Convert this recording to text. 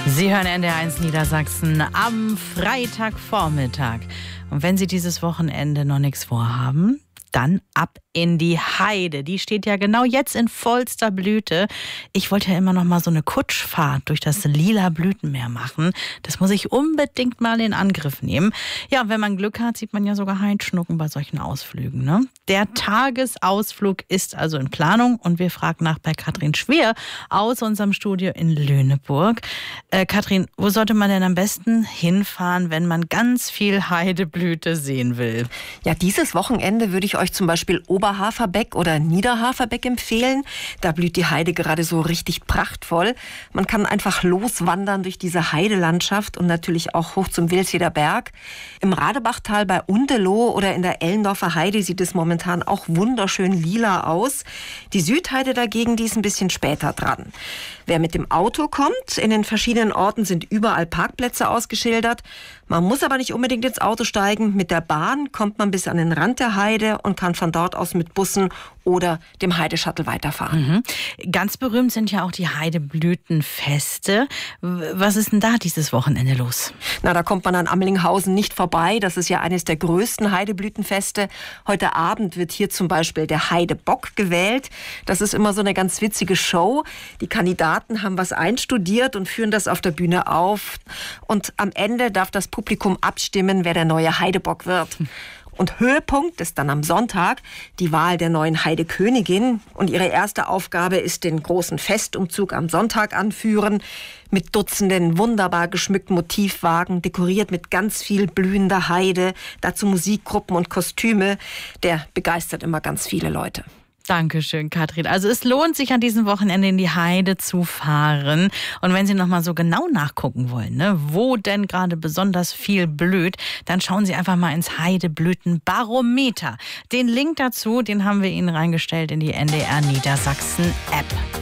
Sie hören NDR1 Niedersachsen am Freitagvormittag. Und wenn Sie dieses Wochenende noch nichts vorhaben, dann ab in die Heide. Die steht ja genau jetzt in vollster Blüte. Ich wollte ja immer noch mal so eine Kutschfahrt durch das lila Blütenmeer machen. Das muss ich unbedingt mal in Angriff nehmen. Ja, und wenn man Glück hat, sieht man ja sogar Heidschnucken bei solchen Ausflügen, ne? Der Tagesausflug ist also in Planung und wir fragen nach bei Katrin Schwer aus unserem Studio in Lüneburg. Katrin, wo sollte man denn am besten hinfahren, wenn man ganz viel Heideblüte sehen will? Ja, dieses Wochenende würde ich euch zum Beispiel Oberhaferbeck oder Niederhaferbeck empfehlen. Da blüht die Heide gerade so richtig prachtvoll. Man kann einfach loswandern durch diese Heidelandschaft und natürlich auch hoch zum Wilseder Berg. Im Radebachtal bei Undeloh oder in der Ellendorfer Heide sieht es momentan auch wunderschön lila aus. Die Südheide dagegen, die ist ein bisschen später dran. Wer mit dem Auto kommt, in den verschiedenen Orten sind überall Parkplätze ausgeschildert. Man muss aber nicht unbedingt ins Auto steigen. Mit der Bahn kommt man bis an den Rand der Heide und kann von dort aus mit Bussen oder dem Heideshuttle weiterfahren. Ganz berühmt sind ja auch die Heideblütenfeste. Was ist denn da dieses Wochenende los? Na, da kommt man an Ammelinghausen nicht vorbei. Das ist ja eines der größten Heideblütenfeste. Heute Abend wird hier zum Beispiel der Heidebock gewählt. Das ist immer so eine ganz witzige Show. Die Kandidaten haben was einstudiert und führen das auf der Bühne auf. Und am Ende darf das Publikum abstimmen, wer der neue Heidebock wird. Und Höhepunkt ist dann am Sonntag die Wahl der neuen Heidekönigin. Und ihre erste Aufgabe ist den großen Festumzug am Sonntag anführen. Mit Dutzenden wunderbar geschmückten Motivwagen, dekoriert mit ganz viel blühender Heide. Dazu Musikgruppen und Kostüme. Der begeistert immer ganz viele Leute. Dankeschön, Katrin. Also es lohnt sich an diesem Wochenende in die Heide zu fahren. Und wenn Sie noch mal so genau nachgucken wollen, ne, wo denn gerade besonders viel blüht, dann schauen Sie einfach mal ins Heideblütenbarometer. Den Link dazu, den haben wir Ihnen reingestellt in die NDR Niedersachsen App.